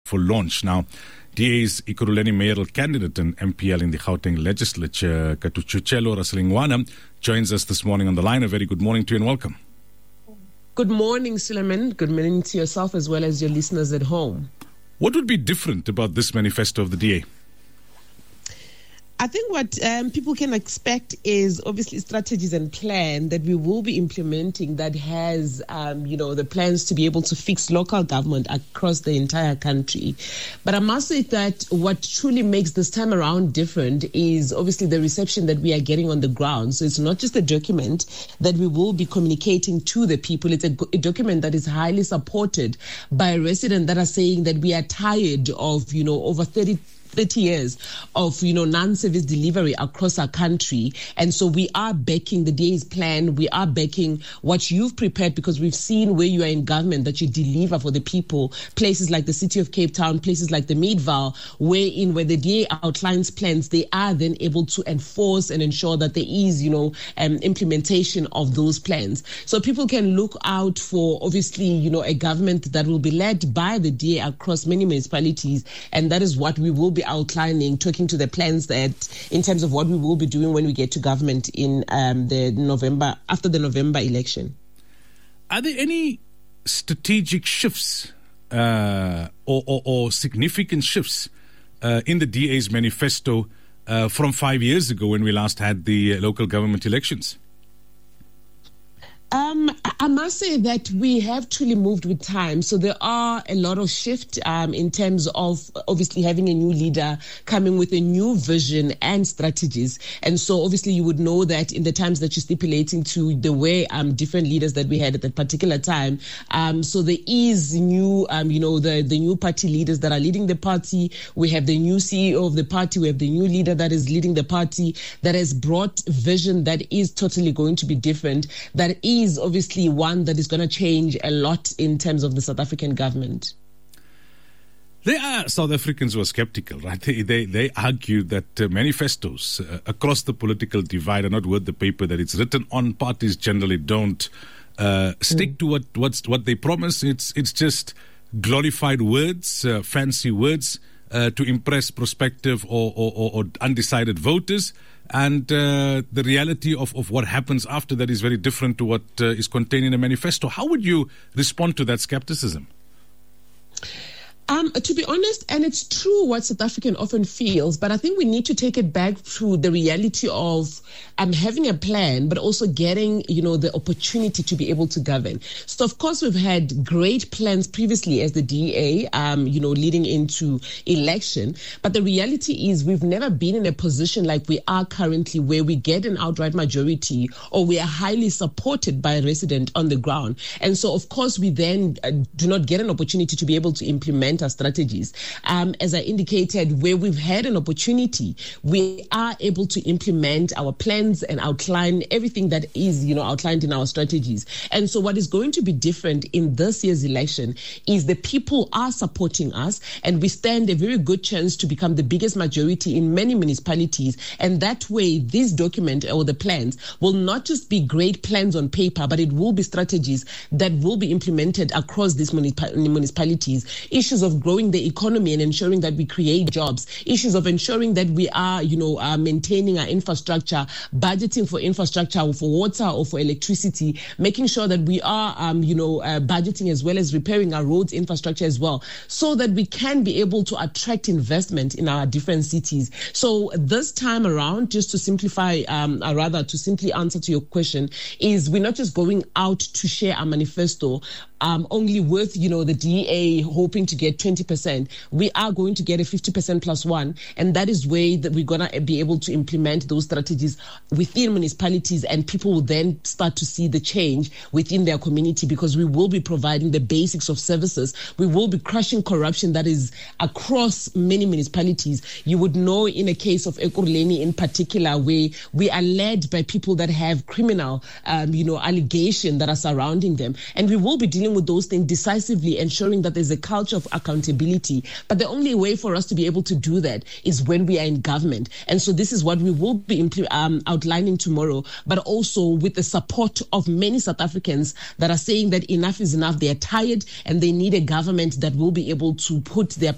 for launch. Now, DA's Ekurhuleni mayoral candidate and MPL in the Gauteng legislature, Katuchuchelo Raslingwana, joins us this morning on the line. A very good morning to you and welcome. Good morning, Suleiman. Good morning to yourself as well as your listeners at home. What would be different about this manifesto of the DA? I think what people can expect is obviously strategies and plan that we will be implementing that has, the plans to be able to fix local government across the entire country. But I must say that what truly makes this time around different is obviously the reception that we are getting on the ground. So it's not just a document that we will be communicating to the people. It's a document that is highly supported by residents that are saying that we are tired of, over 30 years of, non-service delivery across our country. And so we are backing the DA's plan. We are backing what you've prepared because we've seen where you are in government that you deliver for the people. Places like the city of Cape Town, places like the Meadville, where the DA outlines plans, they are then able to enforce and ensure that there is, implementation of those plans. So people can look out for, obviously, a government that will be led by the DA across many municipalities. And that is what we will be outlining, talking to the plans that in terms of what we will be doing when we get to government in after the November election. Are there any strategic shifts or significant shifts in the DA's manifesto from 5 years ago when we last had the local government elections? I must say that we have truly moved with time. So there are a lot of shift in terms of obviously having a new leader coming with a new vision and strategies. And so obviously you would know that in the times that you're stipulating to the way different leaders that we had at that particular time. So there is new, the new party leaders that are leading the party. We have the new CEO of the party. We have the new leader that is leading the party that has brought vision that is totally going to be different. That is obviously one that is going to change a lot in terms of the South African government. There are South Africans who are skeptical, right? They argue that manifestos across the political divide are not worth the paper that it's written on. Parties generally don't stick to what they promise. It's just glorified words, fancy words to impress prospective or undecided voters. And the reality of what happens after that is very different to what is contained in a manifesto. How would you respond to that skepticism? To be honest, and it's true what South African often feels, but I think we need to take it back to the reality of having a plan, but also getting, the opportunity to be able to govern. So, of course, we've had great plans previously as the DA, leading into election. But the reality is we've never been in a position like we are currently where we get an outright majority or we are highly supported by a resident on the ground. And so, of course, we then do not get an opportunity to be able to implement our strategies. As I indicated, where we've had an opportunity, we are able to implement our plans and outline everything that is, outlined in our strategies. And so what is going to be different in this year's election is the people are supporting us and we stand a very good chance to become the biggest majority in many municipalities. And that way, this document or the plans will not just be great plans on paper, but it will be strategies that will be implemented across these municipalities. Issues of growing the economy and ensuring that we create jobs, issues of ensuring that we are, maintaining our infrastructure, budgeting for infrastructure, for water or for electricity, making sure that we are, budgeting as well as repairing our roads infrastructure as well, so that we can be able to attract investment in our different cities. So this time around, just to simplify, to simply answer to your question, is we're not just going out to share our manifesto, only with, the DA hoping to get 20%. We are going to get a 50% plus one. And that is way that we're going to be able to implement those strategies within municipalities, and people will then start to see the change within their community because we will be providing the basics of services. We will be crushing corruption that is across many municipalities. You would know in a case of Ekurhuleni in particular, where we are led by people that have criminal, allegation that are surrounding them. And we will be dealing with those things decisively, ensuring that there's a culture of accountability. But the only way for us to be able to do that is when we are in government. And so this is what we will be outlining tomorrow, but also with the support of many South Africans that are saying that enough is enough. They are tired and they need a government that will be able to put their